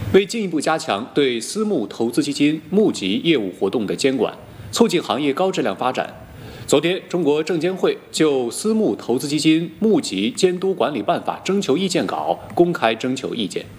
为进一步加强对私募投资基金募集业务活动的监管，促进行业高质量发展，昨天，中国证监会就私募投资基金募集监督管理办法征求意见稿公开征求意见。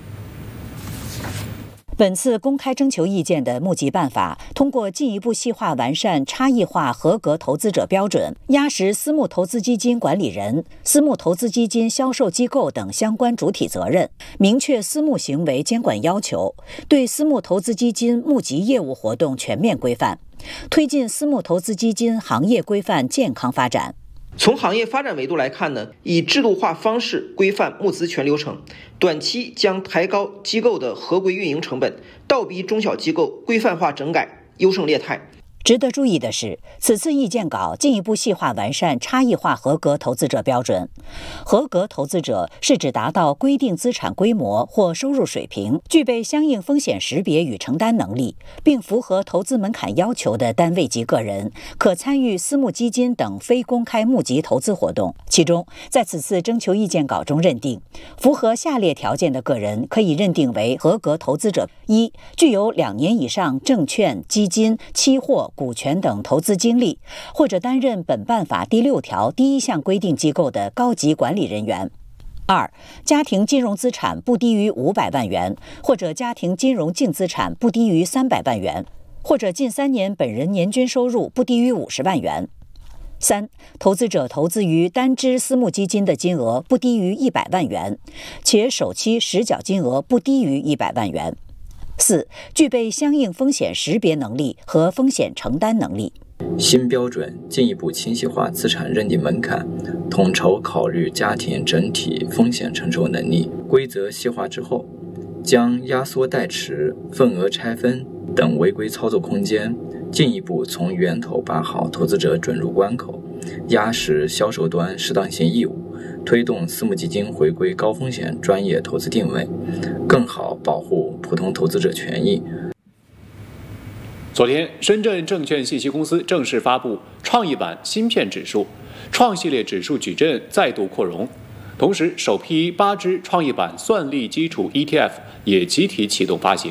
本次公开征求意见的募集办法，通过进一步细化完善差异化合格投资者标准，压实私募投资基金管理人、私募投资基金销售机构等相关主体责任，明确私募行为监管要求，对私募投资基金募集业务活动全面规范，推进私募投资基金行业规范健康发展。 从行业发展维度来看呢，以制度化方式规范募资全流程，短期将抬高机构的合规运营成本，倒逼中小机构规范化整改，优胜劣汰。 值得注意的是，此次意见稿进一步细化完善差异化合格投资者标准。合格投资者是指达到规定资产规模或收入水平，具备相应风险识别与承担能力，并符合投资门槛要求的单位及个人，可参与私募基金等非公开募集投资活动。其中，在此次征求意见稿中认定，符合下列条件的个人可以认定为合格投资者：一、具有2年以上证券、基金、期货、股权等投资经历，或者担任本办法第6条第1项规定机构的高级管理人员；二、家庭金融资产不低于500万元，或者家庭金融净资产不低于300万元，或者近3年本人年均收入不低于50万元；三、投资者投资于单只私募基金的金额不低于100万元，且首期实缴金额不低于100万元；四、具备相应风险识别能力和风险承担能力。 新标准进一步清晰化资产认定门槛，统筹考虑家庭整体风险承受能力。规则细化之后，将压缩代持、份额拆分等违规操作空间，进一步从源头把好投资者准入关口，压实销售端适当性义务，推动私募基金回归高风险专业投资定位，更好保护普通投资者权益。 昨天，深圳证券信息公司正式发布创业板芯片指数，创系列指数矩阵再度扩容，同时首批8只创业板算力基础 ETF 也集体启动发行。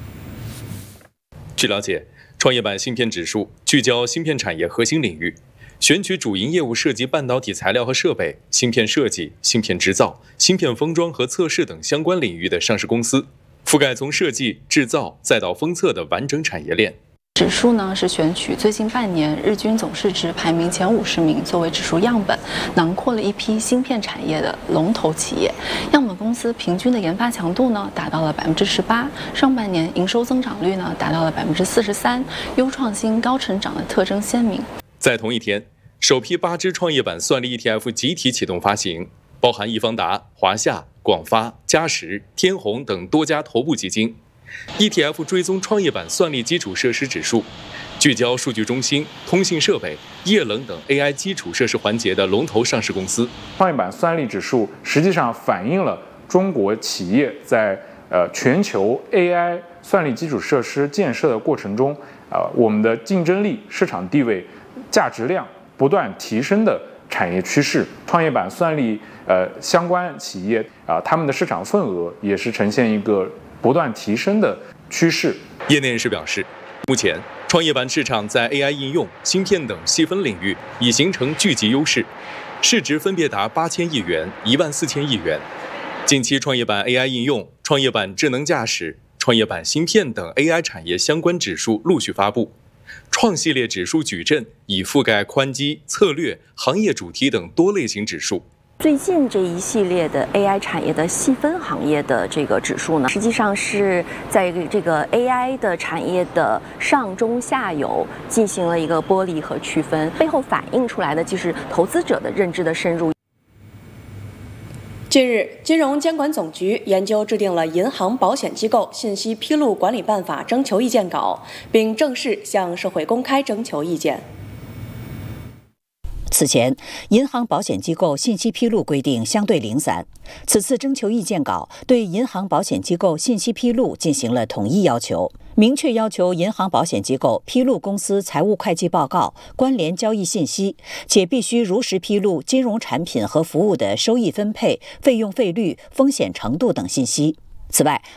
据了解，创业板芯片指数聚焦芯片产业核心领域，选取主营业务涉及半导体材料和设备、芯片设计、芯片制造、芯片封装和测试等相关领域的上市公司，覆盖从设计、制造再到封测的完整产业链。 指数呢是选取最近半年日均总市值排名前50名作为指数样本，囊括了一批芯片产业的龙头企业。样本公司平均的研发强度呢达到了18%，上半年营收增长率呢达到了43%，优创新、高成长的特征鲜明。 在同一天，首批8只创业板算力 ETF 集体启动发行，包含易方达、华夏、广发、嘉实、天弘等多家头部基金。ETF 追踪创业板算力基础设施指数，聚焦数据中心、通信设备、液冷等 AI 基础设施环节的龙头上市公司。 创业板算力指数实际上反映了中国企业在全球 AI 算力基础设施建设的过程中，我们的竞争力、市场地位、价值量不断提升的产业趋势。创业板算力相关企业他们的市场份额也是呈现一个不断提升的趋势。 业内人士表示，目前创业板市场在 AI 应用、芯片等细分领域已形成聚集优势，市值分别达8000亿元、14000亿元。近期创业板 AI 应用、创业板智能驾驶、创业板芯片等 AI 产业相关指数陆续发布，创系列指数矩阵已覆盖宽基、策略、行业主题等多类型指数。 最近这一系列的 AI 产业的细分行业的这个指数呢，实际上是在这个 AI 的产业的上中下游进行了一个剥离和区分，背后反映出来的就是投资者的认知的深入。 近日，金融监管总局研究制定了《银行保险机构信息披露管理办法》征求意见稿，并正式向社会公开征求意见。 此前，银行保险机构信息披露规定相对零散，此次征求意见稿对银行保险机构信息披露进行了统一要求，明确要求银行保险机构披露公司财务会计报告、关联交易信息，且必须如实披露金融产品和服务的收益分配、费用费率、风险程度等信息。此外，